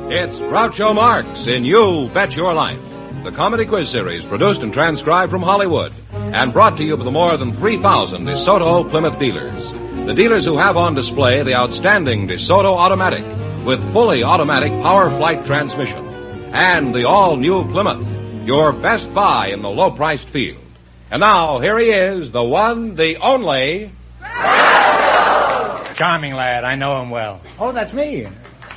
It's Groucho Marx in You Bet Your Life, the comedy quiz series produced and transcribed from Hollywood and brought to you by the more than 3,000 DeSoto Plymouth dealers. The dealers who have on display the outstanding DeSoto Automatic with fully automatic power flight transmission and the all-new Plymouth, your best buy in the low-priced field. And now, here he is, the one, the only... Charming lad, I know him well. Oh, that's me.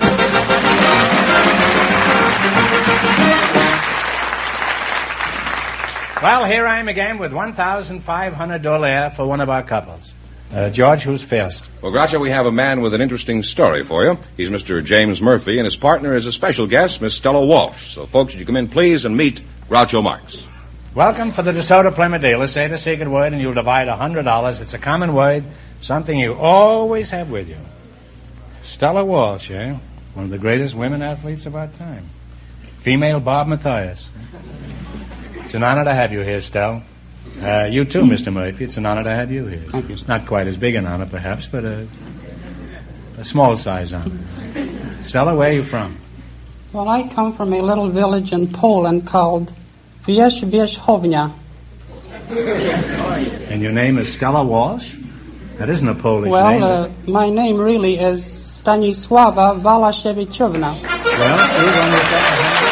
Well, here I am again with $1,500 for one of our couples. George, who's first? Well, Groucho, we have a man with an interesting story for you. He's Mr. James Murphy, and his partner is a special guest, Miss Stella Walsh. So, folks, would you come in, please, and meet Groucho Marx. Welcome for the DeSoto Plymouth dealers. Say the secret word, and you'll divide $100. It's a common word, something you always have with you. Stella Walsh, eh? One of the greatest women athletes of our time. Female Bob Mathias. It's an honor to have you here, Stella. You too, Mr. Murphy. It's an honor to have you here. Thank you. It's not quite as big an honor, perhaps, but a small-size honor. Stella, where are you from? Well, I come from a little village in Poland called Wierzchownia. And your name is Stella Walsh? That isn't a Polish name. Well, my name really is Stanisława Walasiewiczówna. Well, you're going to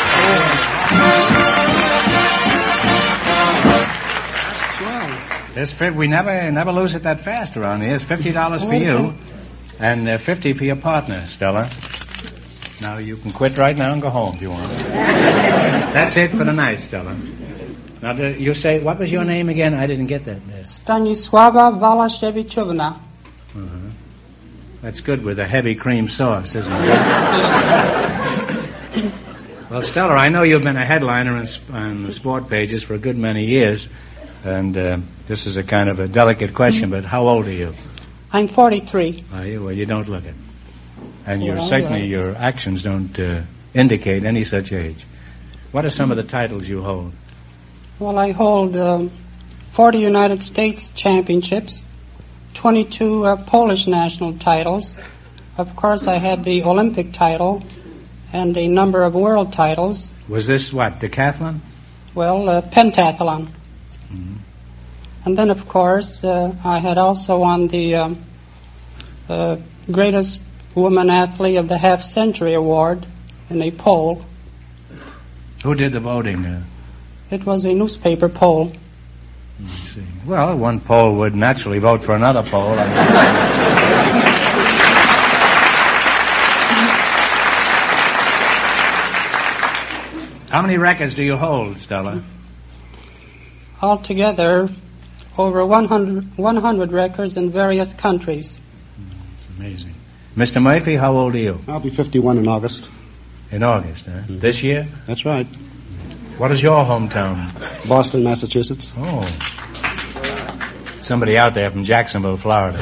we never lose it that fast around here. It's $50 for you, and $50 for your partner, Stella. Now you can quit right now and go home if you want. That's it for the night, Stella. Now you say, what was your name again? I didn't get that. Stanisława Walasiewiczówna. Uh-huh. That's good with a heavy cream sauce, isn't it? Well, Stella, I know you've been a headliner on the sport pages for a good many years. And this is a kind of a delicate question, but how old are you? I'm 43. Are you? Well, you don't look it. And your actions don't indicate any such age. What are some of the titles you hold? Well, I hold 40 United States championships, 22 Polish national titles. Of course, I had the Olympic title and a number of world titles. Was this what, decathlon? Well, pentathlon. Mm-hmm. And then, of course, I had also won the greatest woman athlete of the half-century award in a poll. Who did the voting? It was a newspaper poll. Let's see. Well, one poll would naturally vote for another poll. How many records do you hold, Stella? Altogether, over 100 records in various countries. That's amazing. Mr. Murphy, how old are you? I'll be 51 in August. In August, huh? Mm-hmm. This year? That's right. What is your hometown? Boston, Massachusetts. Oh. Somebody out there from Jacksonville, Florida.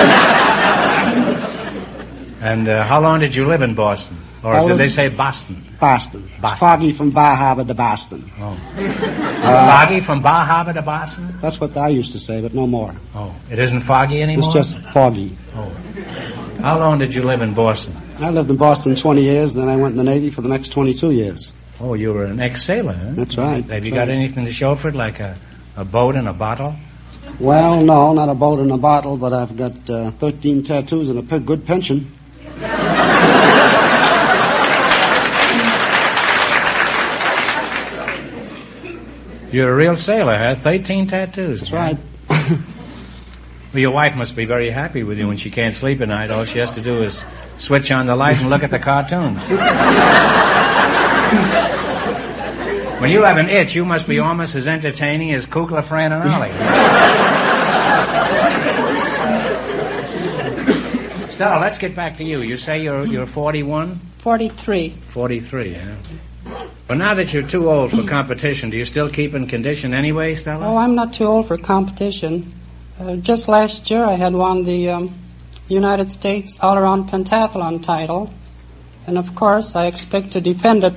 And how long did you live in Boston? Or did they say Boston? Boston. It's foggy from Bar Harbor to Boston. Oh. Foggy from Bar Harbor to Boston? That's what I used to say, but no more. Oh. It isn't foggy anymore? It's just foggy. Oh. How long did you live in Boston? I lived in Boston 20 years, then I went in the Navy for the next 22 years. Oh, you were an ex-sailor, huh? That's right. Have you got anything to show for it, like a boat in a bottle? Well, no, not a boat in a bottle, but I've got 13 tattoos and a good pension. You're a real sailor, huh? 13 tattoos. That's right. Well, your wife must be very happy with you when she can't sleep at night. All she has to do is switch on the light and look at the cartoons. When you have an itch, you must be almost as entertaining as Kukla, Fran, and Ollie. Stella, let's get back to you. You say you're 41? 43. 43, yeah. But now that you're too old for competition, do you still keep in condition anyway, Stella? Oh, I'm not too old for competition. Just last year I had won the United States all-around pentathlon title. And, of course, I expect to defend it